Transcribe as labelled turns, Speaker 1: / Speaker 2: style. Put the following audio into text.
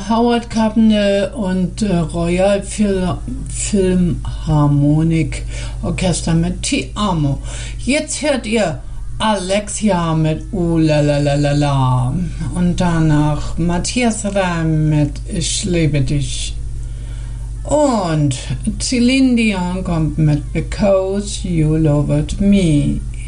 Speaker 1: Howard Carpenter und Royal Philharmonic Orchester mit Ti Amo. Jetzt hört ihr Alexia mit La La La La La und danach Matthias Reim mit Ich liebe dich. Und Celine Dion kommt mit Because You Loved Me.